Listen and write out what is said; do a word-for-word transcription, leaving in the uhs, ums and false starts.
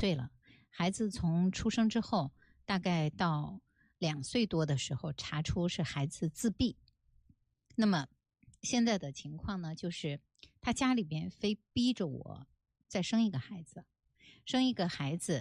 对了，孩子从出生之后，大概到两岁多的时候，查出是孩子自闭。那么现在的情况呢，就是他家里边非逼着我再生一个孩子，生一个孩子